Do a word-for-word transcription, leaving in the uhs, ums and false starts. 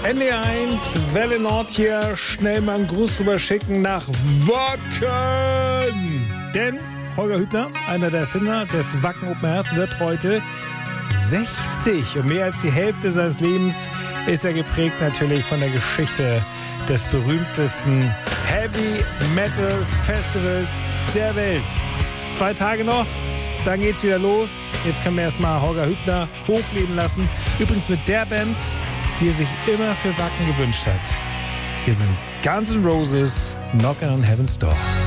N D eins, Welle Nord hier. Schnell mal einen Gruß rüber schicken nach Wacken. Denn Holger Hübner, einer der Erfinder des Wacken Open Airs, wird heute sechzig. Und mehr als die Hälfte seines Lebens ist er geprägt natürlich von der Geschichte des berühmtesten Heavy Metal Festivals der Welt. Zwei Tage noch, dann geht's wieder los. Jetzt können wir erstmal Holger Hübner hochleben lassen. Übrigens mit der Band, die er sich immer für Wacken gewünscht hat. Hier sind Guns N' Roses, Knockin' on Heaven's Door.